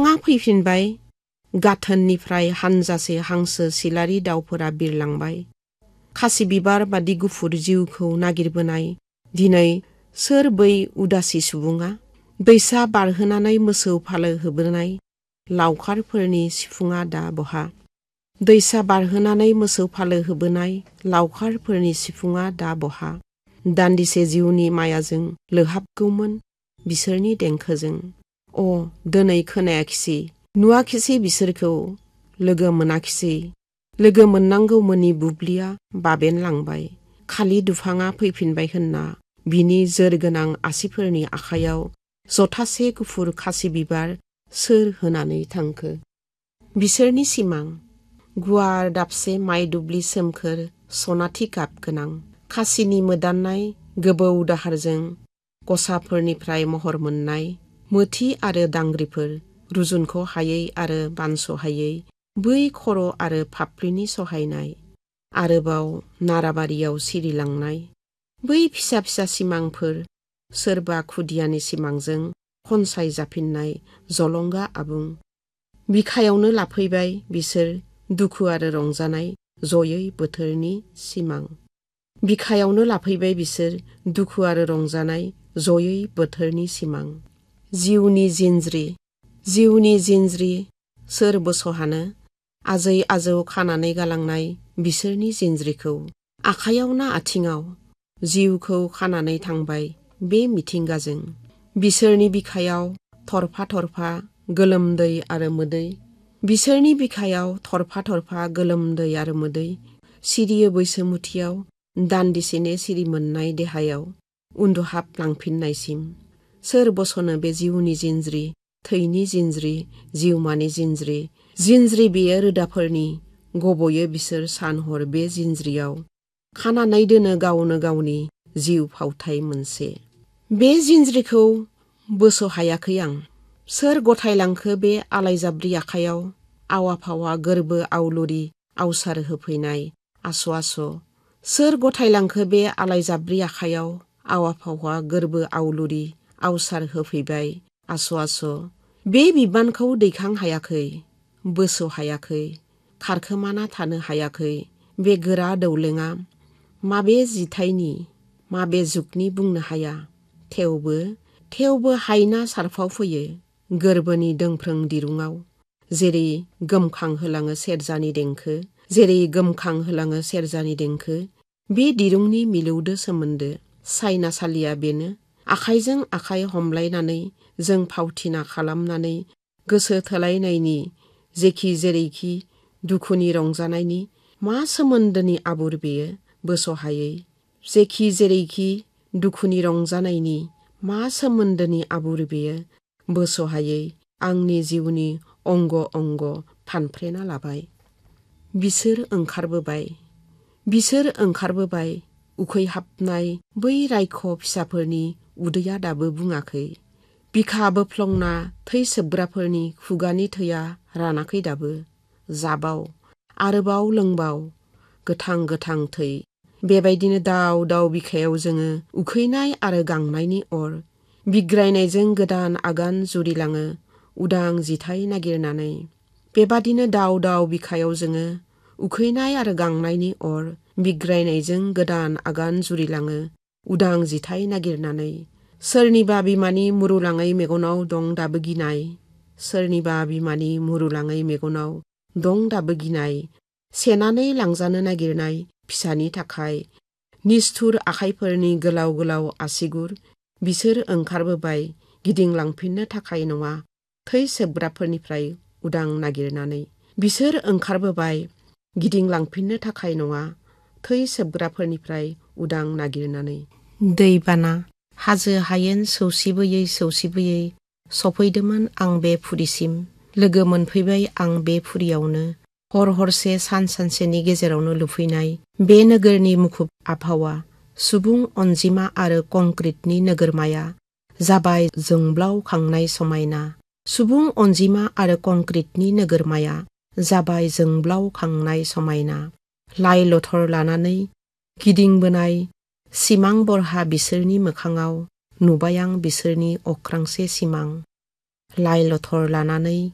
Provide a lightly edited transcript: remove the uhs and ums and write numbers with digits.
दुफाङा फैफिनबाय। गाथोननिफ्राय हानजासे हांसो सिलारि दाउफोरा बिरलांबाय। खासि बिबार बादि गुफुर जिउखौ नागिरबोनाय दिनै सोर बै उदासि सुबुङा? दैसा बारहोनानै मोसौ फालो होबोनाय लावखारफोरनि सिफुङा दा बहा? दैसा बारहोनानै मोसौ फालो होबोनाय लावखारफोरनि सिफुङा दा बहा? दान्दिसे जिउनि मायाजों लोहाबगौमोन बिसोरनि देंखोजों। दोनै खोनायाखिसै, नुवाखिसै बिसोरखौ, लोगो मोनाखिसै। लोगो मोननांगौमोननि बुब्लिया बाबेनलांबाय। खालि दुफाङा फैफिनबाय होनना बिनि जोरगोनां आसिफोरनि आखायाव जथासे गुफुर खासि बिबार सोर होनानै थांखो? बिसोरनि सिमां गुवार दाबसे माइ दुब्लि सोमखोर सनाथि गाब गोनां। खासिनि मोदाननाय गोबौ दाहारजों गसाफोरनिफ्राय महर मोननाय मोथि आरो दांग्रिफोर, रुजुनख' हायै आरो बानस'हायै बै खर' आरो फाफ्लिनि सहायनाय। आरोबाव नाराबारियाव सिरिलांनाय बै फिसा फिसा सिमांफोर, सोरबा खुदियानि सिमांजों खनसाय जाफिननाय जलंगा आबुं। बिखायावनो लाफैबाय बिसोर दुखु आरो रंजानाय जयै बोथोरनि सिमां। बिखायावनो लाफैबाय बिसोर दुखु आरो रंजानाय जयै बोथोरनि सिमां। जिउनि जिनज्रि, जिउनि जिनज्रि सोर बस'हानो? आजै आजौ खानानै गालांनाय बिसोरनि जिनज्रिखौ। आखायाव ना आथिङाव जिउखौ खानानै थांबाय बे मिथिंगाजों। बिसोरनि बिखायाव थरफा थरफा गोलोमदै आरो मोदै। बिसोरनि बिखायाव थरफा थरफा गोलोमदै आरो मोदै। सिरियो बैसोमुथियाव दान्दिसेनो सिरि मोननाय देहायाव उन्दुहाब लांफिननायसिम। सोर बस'नो बे जिउनि जिनज्रि, थैनि जिनज्रि, जिउमानि जिनज्रि? जिनज्रि बेयो रोदाफोरनि, गब'यो बिसोर सान हर बे जिनज्रियाव। खानानै दोनो गावनो गावनि जिउ फावथाय मोनसे। बे जिनज्रिखौ बोस'हायाखै आं। सोर गथायलांखो बे आलायजाब्रि आखायाव? आवा फावा गोरबो आवलुरि आवसार होफैनाय आस' आस'। सोर गथायलांखो बे आलायजाब्रि आखायाव? आवा फावा गोरबो आवलुरि आवसार होफैबाय आस' आस'। बे बिबानखौ दैखां हायाखै, बोस'हायाखै, खारखोमाना थानो हायाखै बे गोरा दौलेङा। माबे जिथाइनि, माबे जुगनि बुंनो हाया। थेवबो हायना सारफावफैयो गोरबोनि दोंफ्रों दिरुङाव। जेरै गोमखांहोलाङो सेरजानि देंखो, जेरै गोमखांहोलाङो सेरजानि देंखो। बे दिरुंनि मिलौदो सोमोन्दो। सायनासालिया बेनो। आखाइजों आखाइ हमलायनानै जों फावथिना खालामनानै गोसो थोलायनायनि, जेखि जेरैखि दुखुनि रंजानायनि मा सोमोन्दोनि आबुर बेयो बोस'हायै। जेखि जेरैखि दुखुनि रंजानायनि मा सोमोन्दोनि आबुर बेयो बोस'हायै आंनि जिउनि अंग' अंग' फानफ्रेना लाबाय। बिसोर ओंखारबोबाय, बिसोर ओंखारबोबाय उखैहाबनाय बै रायख' फिसाफोरनि उदैया दाबो बुङाखै। बिखा बोफ्लंना थै सोबग्राफोरनि खुगानि थैया रानाखै दाबो। जाबाव, आरोबाव लोंबाव गोथां गोथां थै। बेबायदिनो दाव दाव बिखायाव जोङो उखैनाय आरो गांनायनि अर। बिग्रायनायजों गोदान आगान जुरिलाङो उदां जिथाइ नागिरनानै। बेबादिनो दाव दाव बिखायाव जोङो उखैनाय आरो गांनायनि अर। बिग्रायनायजों गोदान आगान जुरिलाङो उदां जिथाइ नागिरनानै। सोरनिबा बिमानि मुरुलाङै मेगनाव दं दाबो गिनाय। सोरनिबा बिमानि मुरुलाङै मेगनाव दं दाबो गिनाय। सेनानै लांजानो नागिरनाय फिसानि थाखाय निस्थुर आखाइफोरनि गोलाव गोलाव आसिगुर। बिसोर ओंखारबोबाय गिदिंलांफिननो थाखाय नङा थै सोबग्राफोरनिफ्राय उदां नागिरनानै। बिसोर ओंखारबोबाय गिदिंलांफिननो थाखाय नङा थै सोबग्राफोरनिफ्राय उदां नागिरनानै। दैबाना हाजो हायेन सौसिबोयै सौसिबोयै सफैदोंमोन आं बे फुरिसिम। लोगो मोनफैबाय आं बे फुरियावनो। हर हरसे सान सानसेनि गेजेरावनो लुफैनाय बे नोगोरनि मुखुब आबहावा। सुबुं अनजिमा आरो कंक्रिटनि नोगोरमाया जाबाय जोंब्लावखांनाय समायना। सुबुं अनजिमा आरो कंक्रिटनि नोगोरमाया जाबाय जोंब्लावखांनाय समायना। लाइ लथर लानानै गिदिंबोनाय सिमां बरहा बिसोरनि मोखाङाव नुबाय आं बिसोरनि अख्रांसे सिमां। लाइ लथर लानानै